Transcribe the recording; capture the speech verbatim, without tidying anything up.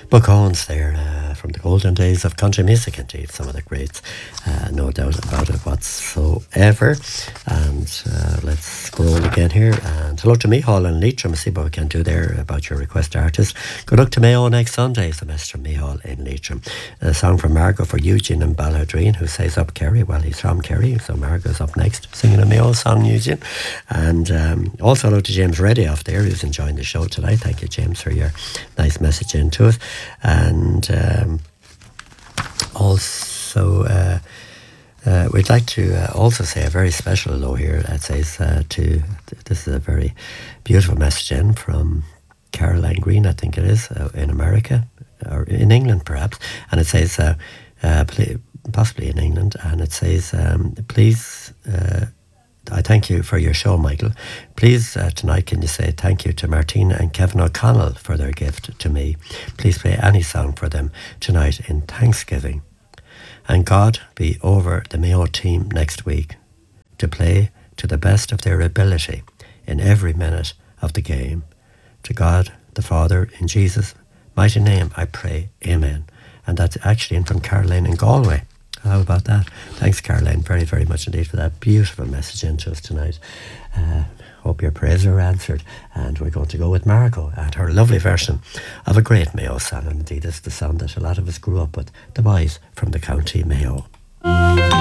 Bookhounds there uh, from the golden days of country music, indeed, some of the greats, uh, no doubt about it whatsoever. And uh, let's scroll again here. And hello to Micheál and Leitrim, see what we can do there about your request artist. Good luck to Mayo next Sunday, is the message from Micheál in Leitrim. A song from Margot for Eugene and Balladreen, who says up Kerry. Well, he's from Kerry, so Margot's up next, singing a Mayo song, Eugene. And um, also hello to James Reddy off there, who's enjoying the show tonight. Thank you, James, for your nice message into it. And um, also uh, uh, we'd like to uh, also say a very special hello here. That says uh, to, this is a very beautiful message in from Caroline Green, I think it is, uh, in America, or in England perhaps. And it says, uh, uh, play, possibly in England, and it says, um, please... Uh, I thank you for your show, Michael. Please, uh, tonight, can you say thank you to Martina and Kevin O'Connell for their gift to me? Please play any song for them tonight in Thanksgiving. And God be over the Mayo team next week to play to the best of their ability in every minute of the game. To God, the Father, in Jesus' mighty name, I pray, amen. And that's actually in from Caroline in Galway. How about that? Thanks, Caroline, very, very much indeed for that beautiful message into us tonight. Uh, hope your prayers are answered. And we're going to go with Margot and her lovely version of a great Mayo song. And indeed, it's the song that a lot of us grew up with, The Boys from the County Mayo.